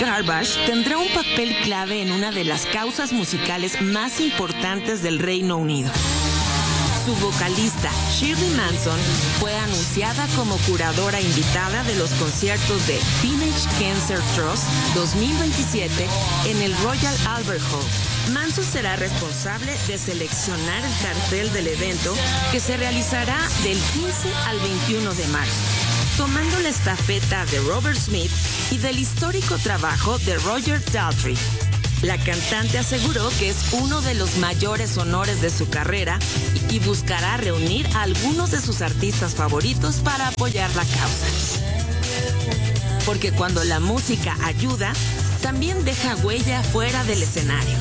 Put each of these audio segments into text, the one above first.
Garbage tendrá un papel clave en una de las causas musicales más importantes del Reino Unido. Su vocalista, Shirley Manson, fue anunciada como curadora invitada de los conciertos de Teenage Cancer Trust 2027 en el Royal Albert Hall. Manson será responsable de seleccionar el cartel del evento que se realizará del 15 al 21 de marzo, tomando la estafeta de Robert Smith y del histórico trabajo de Roger Daltrey. La cantante aseguró que es uno de los mayores honores de su carrera y buscará reunir a algunos de sus artistas favoritos para apoyar la causa. Porque cuando la música ayuda, también deja huella fuera del escenario.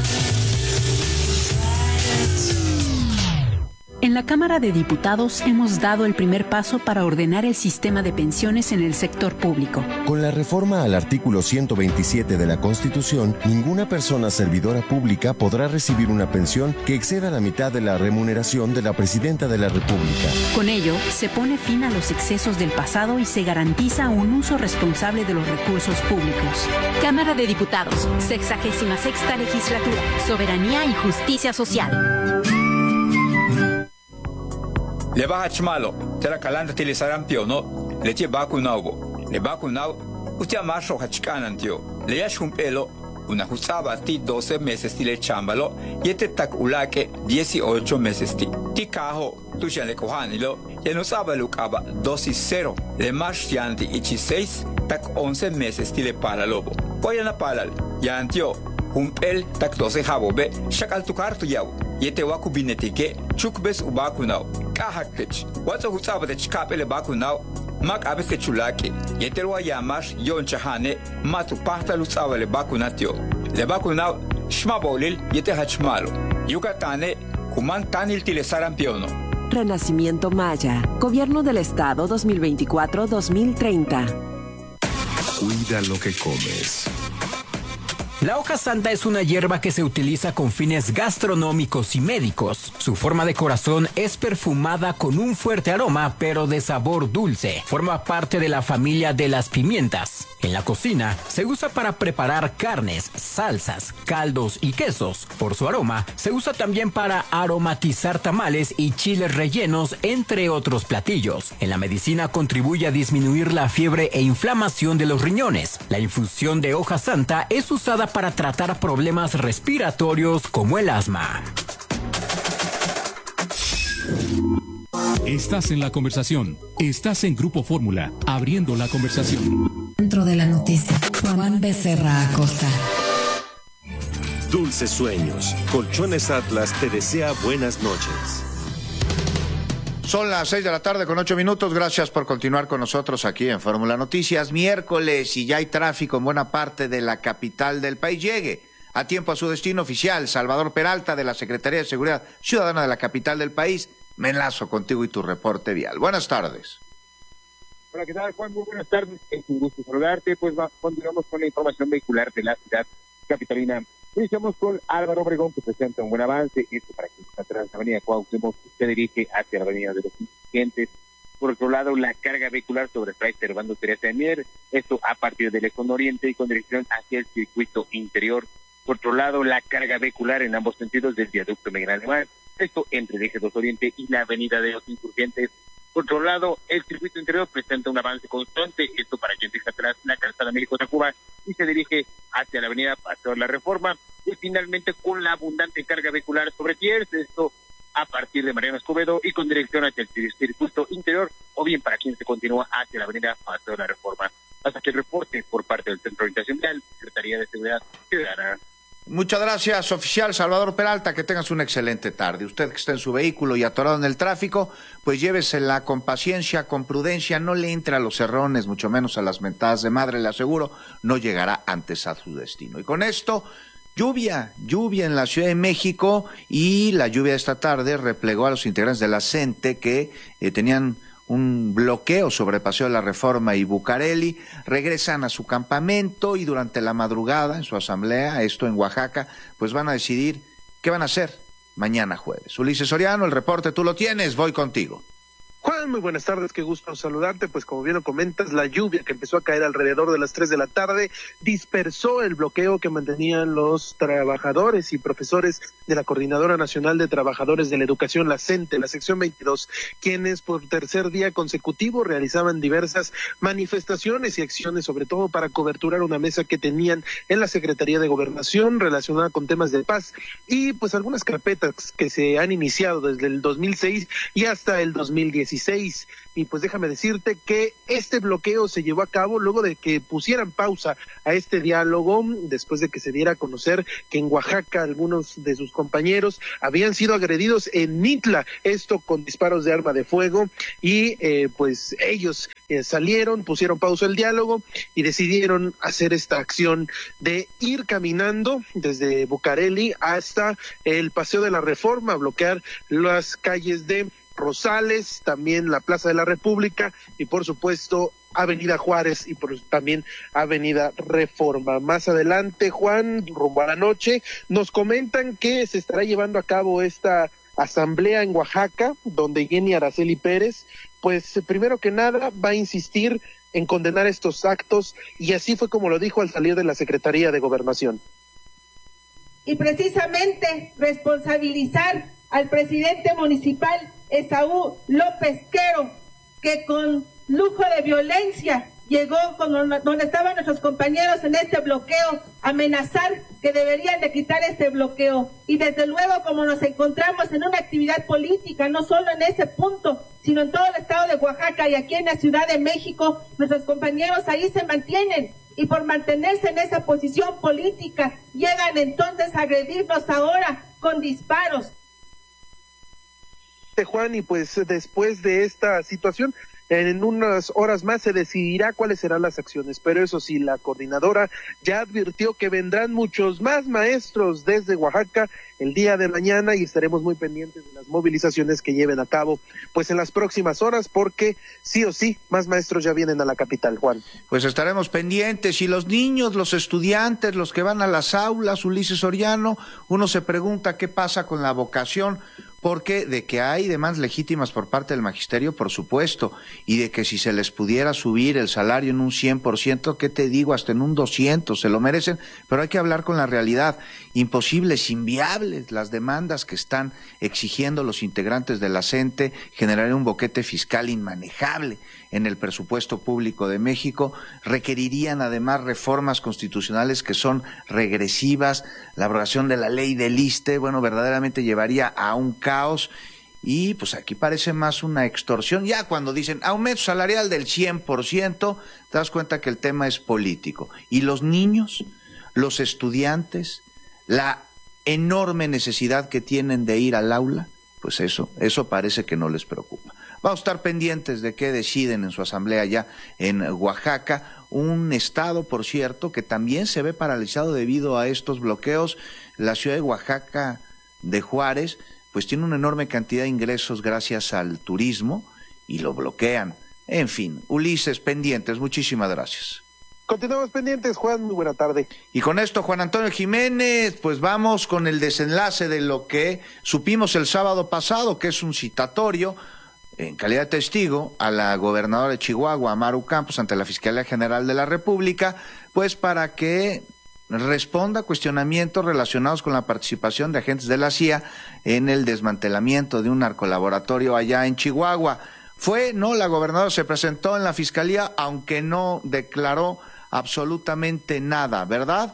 En la Cámara de Diputados hemos dado el primer paso para ordenar el sistema de pensiones en el sector público. Con la reforma al artículo 127 de la Constitución, ninguna persona servidora pública podrá recibir una pensión que exceda la mitad de la remuneración de la Presidenta de la República. Con ello, se pone fin a los excesos del pasado y se garantiza un uso responsable de los recursos públicos. Cámara de Diputados, 66ª Legislatura, Soberanía y Justicia Social. Le baja chmalo, te la calanta tilisaran piono, le che vacunaubo, le vacunau, usted marcho hachkanan tío, le yash un pelo, una jusaba ti 12 meses ti le chambalo, y este tak ulake 18 meses ti cajo, tu ya le cojanilo, y no sabe lucaba dosis 0, le march yanti ichi 6, tak 11 meses ti le para lobo, voy na palal, yantio, un pel tak 12 jabobe, shakal tu kartu yaw, y este waku binetike, chukbes ubacunau. Kahakech, what's a husaba de chikapele bakunau, mak abete chulake, yetelwa yamash yon chahane, matu parta lusaba le bakunatio. Le bakunau, shmabolil, yete hachmalo. Yucatane, kuman tanil tilesarampiano. Renacimiento Maya, Gobierno del Estado 2024-2030. Cuida lo que comes. La hoja santa es una hierba que se utiliza con fines gastronómicos y médicos. Su forma de corazón es perfumada con un fuerte aroma, pero de sabor dulce. Forma parte de la familia de las pimientas. En la cocina se usa para preparar carnes, salsas, caldos y quesos. Por su aroma, se usa también para aromatizar tamales y chiles rellenos, entre otros platillos. En la medicina contribuye a disminuir la fiebre e inflamación de los riñones. La infusión de hoja santa es usada para tratar problemas respiratorios como el asma. Estás en la conversación. Estás en Grupo Fórmula, abriendo la conversación. Dentro de la noticia, Juan Becerra Acosta. Dulces sueños. Colchones Atlas te desea buenas noches. Son las 6 de la tarde con 8 minutos. Gracias por continuar con nosotros aquí en Fórmula Noticias. Miércoles y ya hay tráfico en buena parte de la capital del país. Llegue a tiempo a su destino oficial. Salvador Peralta, de la Secretaría de Seguridad Ciudadana de la capital del país. Me enlazo contigo y tu reporte vial. Buenas tardes. Hola, ¿qué tal, Juan? Muy buenas tardes. Es un gusto saludarte. Pues continuamos con la información vehicular de la ciudad capitalina. Iniciamos con Álvaro Obregón, que presenta un buen avance. Esto para que está atrás de la avenida Cuauhtémoc se dirige hacia la avenida de los Insurgentes. Por otro lado, la carga vehicular sobre Fray Servando Teresa de Mier, esto a partir del Eje Oriente y con dirección hacia el circuito interior. Por otro lado, la carga vehicular en ambos sentidos del viaducto Miguel Alemán, esto entre el Eje 2 Oriente y la avenida de los Insurgentes. Por otro lado, el circuito interior presenta un avance constante, esto para quien deja atrás la calzada México-Tacuba y se dirige hacia la avenida Paseo de la Reforma. Y finalmente con la abundante carga vehicular sobre Tiers, esto a partir de Mariano Escobedo y con dirección hacia el circuito interior, o bien para quien se continúa hacia la avenida Paseo de la Reforma. Hasta que el reporte por parte del Centro de Orientación Vial, Secretaría de Seguridad Ciudadana. Muchas gracias, oficial Salvador Peralta, que tengas una excelente tarde. Usted que está en su vehículo y atorado en el tráfico, pues llévesela con paciencia, con prudencia, no le entre a los cerrones, mucho menos a las mentadas de madre, le aseguro, no llegará antes a su destino. Y con esto, lluvia en la Ciudad de México, y la lluvia de esta tarde replegó a los integrantes de la CENTE que tenían un bloqueo sobre Paseo de la Reforma y Bucareli. Regresan a su campamento y durante la madrugada en su asamblea, esto en Oaxaca, pues van a decidir qué van a hacer mañana jueves. Ulises Soriano, el reporte tú lo tienes, voy contigo. Juan Juan, muy buenas tardes, qué gusto saludarte. Pues como bien lo comentas, la lluvia que empezó a caer alrededor de las 3 de la tarde dispersó el bloqueo que mantenían los trabajadores y profesores de la Coordinadora Nacional de Trabajadores de la Educación, la CENTE, la sección 22, quienes por tercer día consecutivo realizaban diversas manifestaciones y acciones, sobre todo para coberturar una mesa que tenían en la Secretaría de Gobernación relacionada con temas de paz y pues algunas carpetas que se han iniciado desde el 2006 y hasta el 2016. Y pues déjame decirte que este bloqueo se llevó a cabo luego de que pusieran pausa a este diálogo, después de que se diera a conocer que en Oaxaca algunos de sus compañeros habían sido agredidos en Mitla, esto con disparos de arma de fuego, y pues ellos salieron, pusieron pausa el diálogo y decidieron hacer esta acción de ir caminando desde Bucareli hasta el Paseo de la Reforma, bloquear las calles de Rosales, también la Plaza de la República y por supuesto Avenida Juárez y también Avenida Reforma. Más adelante, Juan, rumbo a la noche, nos comentan que se estará llevando a cabo esta asamblea en Oaxaca, donde Jenny Araceli Pérez, pues primero que nada va a insistir en condenar estos actos y así fue como lo dijo al salir de la Secretaría de Gobernación. Y precisamente responsabilizar al presidente municipal Esaú López Quero, que con lujo de violencia llegó donde estaban nuestros compañeros en este bloqueo, amenazar que deberían de quitar este bloqueo. Y desde luego, como nos encontramos en una actividad política, no solo en ese punto, sino en todo el estado de Oaxaca y aquí en la Ciudad de México, nuestros compañeros ahí se mantienen. Y por mantenerse en esa posición política, llegan entonces a agredirnos ahora con disparos. Juan, y pues después de esta situación, en unas horas más se decidirá cuáles serán las acciones, pero eso sí, la coordinadora ya advirtió que vendrán muchos más maestros desde Oaxaca el día de mañana y estaremos muy pendientes de las movilizaciones que lleven a cabo pues en las próximas horas, porque sí o sí, más maestros ya vienen a la capital, Juan. Pues estaremos pendientes, y los niños, los estudiantes, los que van a las aulas, Ulises Soriano, uno se pregunta qué pasa con la vocación, porque de que hay demandas legítimas por parte del magisterio, por supuesto, y de que si se les pudiera subir el salario en un 100%, ¿qué te digo? Hasta en un 200%, se lo merecen, pero hay que hablar con la realidad. Imposibles, inviables las demandas que están exigiendo los integrantes de la CENTE, generar un boquete fiscal inmanejable en el presupuesto público de México, requerirían además reformas constitucionales que son regresivas, la abrogación de la ley del ISSSTE, bueno, verdaderamente llevaría a un caos, y pues aquí parece más una extorsión. Ya cuando dicen aumento salarial del 100%, te das cuenta que el tema es político. Y los niños, los estudiantes, la enorme necesidad que tienen de ir al aula, pues eso parece que no les preocupa. Vamos a estar pendientes de qué deciden en su asamblea allá en Oaxaca, un estado, por cierto, que también se ve paralizado debido a estos bloqueos. La ciudad de Oaxaca de Juárez, pues tiene una enorme cantidad de ingresos gracias al turismo y lo bloquean. En fin, Ulises, pendientes, muchísimas gracias. Continuamos pendientes, Juan, muy buena tarde. Y con esto, Juan Antonio Jiménez, pues vamos con el desenlace de lo que supimos el sábado pasado, que es un citatorio en calidad de testigo a la gobernadora de Chihuahua, Maru Campos, ante la Fiscalía General de la República, pues para que responda a cuestionamientos relacionados con la participación de agentes de la CIA en el desmantelamiento de un narcolaboratorio allá en Chihuahua. La gobernadora se presentó en la Fiscalía, aunque no declaró absolutamente nada, ¿verdad?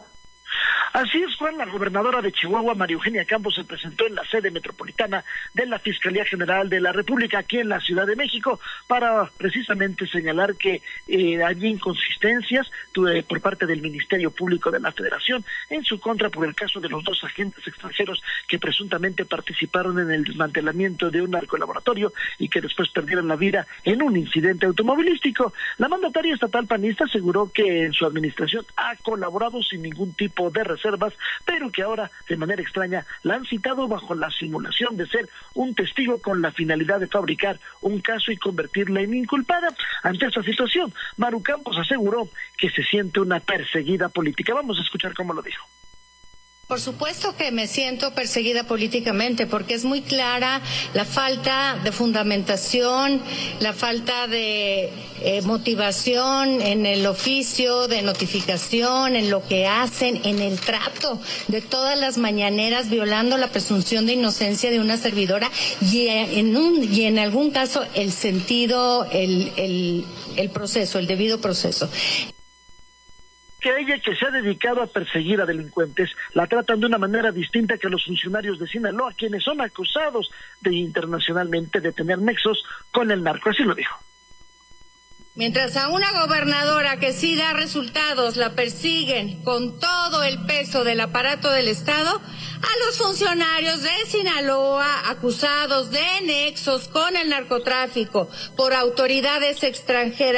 Así es, Juan. La gobernadora de Chihuahua, María Eugenia Campos, se presentó en la sede metropolitana de la Fiscalía General de la República, aquí en la Ciudad de México, para precisamente señalar que hay inconsistencias por parte del Ministerio Público de la Federación en su contra por el caso de los 2 agentes extranjeros que presuntamente participaron en el desmantelamiento de un narcolaboratorio y que después perdieron la vida en un incidente automovilístico. La mandataria estatal panista aseguró que en su administración ha colaborado sin ningún tipo de reservas, pero que ahora, de manera extraña, la han citado bajo la simulación de ser un testigo con la finalidad de fabricar un caso y convertirla en inculpada. Ante esta situación, Maru Campos aseguró que se siente una perseguida política. Vamos a escuchar cómo lo dijo. Por supuesto que me siento perseguida políticamente porque es muy clara la falta de fundamentación, la falta de motivación en el oficio, de notificación, en lo que hacen, en el trato de todas las mañaneras, violando la presunción de inocencia de una servidora y en algún caso el sentido, el proceso, el debido proceso. Que ella, que se ha dedicado a perseguir a delincuentes, la tratan de una manera distinta que los funcionarios de Sinaloa, quienes son acusados internacionalmente de tener nexos con el narco. Así lo dijo. Mientras a una gobernadora que sí da resultados la persiguen con todo el peso del aparato del Estado, a los funcionarios de Sinaloa acusados de nexos con el narcotráfico por autoridades extranjeras